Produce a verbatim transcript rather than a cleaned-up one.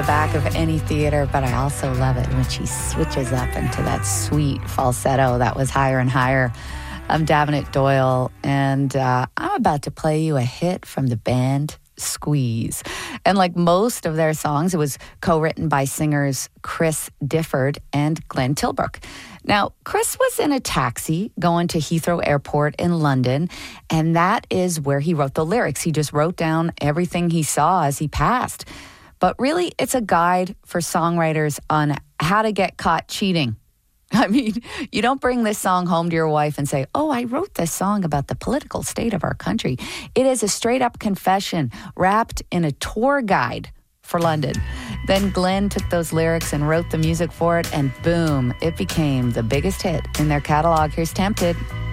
back of any theater, but I also love it when she switches up into that sweet falsetto that was higher and higher. I'm Davenant Doyle, and uh, I'm about to play you a hit from the band Squeeze. And like most of their songs, it was co-written by singers Chris Difford and Glenn Tilbrook. Now, Chris was in a taxi going to Heathrow Airport in London, and that is where he wrote the lyrics. He just wrote down everything he saw as he passed. But really, it's a guide for songwriters on how to get caught cheating. I mean, you don't bring this song home to your wife and say, oh, I wrote this song about the political state of our country. It is a straight-up confession wrapped in a tour guide for London. Then Glenn took those lyrics and wrote the music for it, and boom, it became the biggest hit in their catalog. Here's Tempted.